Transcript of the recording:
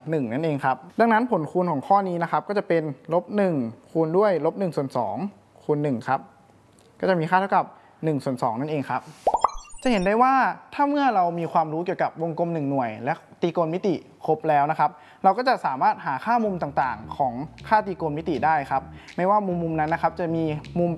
1นั่นเองครับดังนั้นผลคูณของข้อนี้นะครับก็จะเป็น-1คูณด้วย-1/2คูณ1ครับก็จะมีค่าเท่ากับ1/2นั่นเองครับจะเห็นได้ว่าถ้าเมื่อเรามีความรู้เกี่ยวกับวงกลม1หน่วยและตรีโกณมิติครบแล้วนะครับเราก็จะสามารถหาค่ามุมต่างๆของค่าตรีโกณมิติได้ครับไม่ว่ามุมนั้นนะครับจะมีมุม